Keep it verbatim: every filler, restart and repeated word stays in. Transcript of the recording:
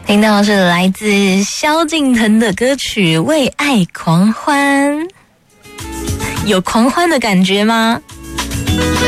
听到是来自萧敬腾的歌曲《为爱狂欢》，有狂欢的感觉吗？